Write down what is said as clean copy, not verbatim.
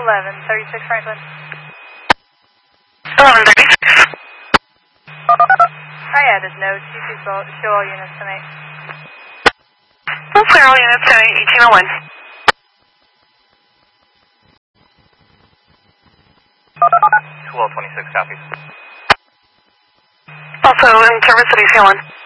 1136 Franklin. 1136. I added notes. You should show all units tonight. We'll clear all units tonight, 1801. Well, 26 copies. Also in service at AC1.